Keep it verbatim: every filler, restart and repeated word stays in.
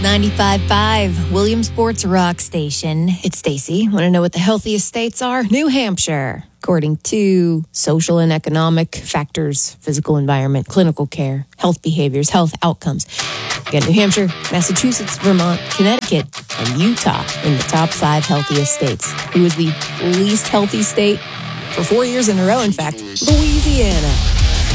ninety-five point five, Williamsport's rock station. It's Stacy. Want to know what the healthiest states are? New Hampshire, according to social and economic factors, physical environment, clinical care, health behaviors, health outcomes. You got New Hampshire, Massachusetts, Vermont, Connecticut, and Utah in the top five healthiest states. Who is the least healthy state? For four years in a row, in fact, Louisiana.